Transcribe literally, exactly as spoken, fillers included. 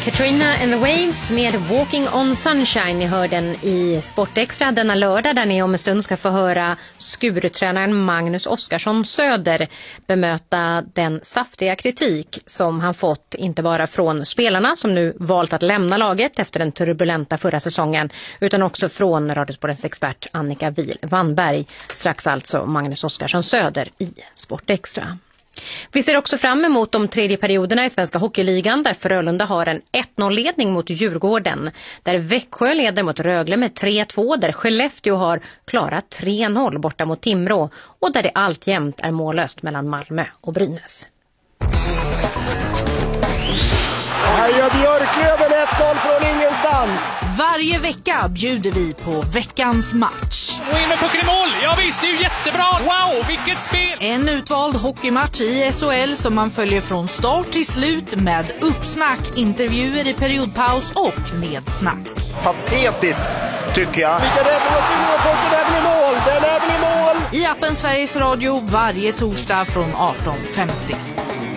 Katrina and the Waves med Walking on Sunshine. Ni hör den i Sportextra denna lördag, där ni om en stund ska få höra skurtränaren Magnus Oskarsson Söder bemöta den saftiga kritik som han fått, inte bara från spelarna som nu valt att lämna laget efter den turbulenta förra säsongen, utan också från Radiosportens expert Annika Wannberg. Strax alltså Magnus Oskarsson Söder i Sportextra. Vi ser också fram emot de tredje perioderna i Svenska Hockeyligan, där Frölunda har en ett noll-ledning mot Djurgården, där Växjö leder mot Rögle med tre två, där Skellefteå har klarat tre noll borta mot Timrå och där det alltjämt är mållöst mellan Malmö och Brynäs. Här gör Björklöven ett noll från ingenstans. Varje vecka bjuder vi på veckans match. Och in med pucken i mål. Ja visst, det är ju jättebra. Wow, vilket spel! En utvald hockeymatch i S H L som man följer från start till slut med uppsnack, intervjuer i periodpaus och nedsnack. Patetiskt, tycker jag. Vilka räddningar styr och pucken är väl i mål. Den är väl i mål. I appen Sveriges Radio varje torsdag från arton femtio.